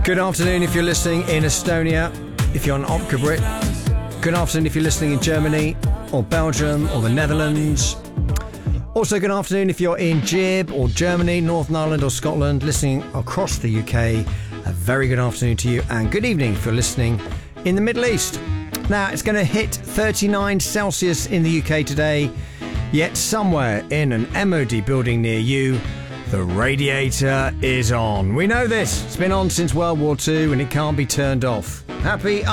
Good afternoon if you're listening in Estonia, if you're on Opca Brit. Good afternoon if you're listening in Germany or Belgium or the Netherlands. Also, good afternoon if you're in Jib or Germany, Northern Ireland or Scotland, listening across the UK. A very good afternoon to you, and good evening if you're listening in the Middle East. Now, it's going to hit 39 Celsius in the UK today, yet somewhere in an MOD building near you, the radiator is on. We know this. It's been on since World War II and it can't be turned off. Happy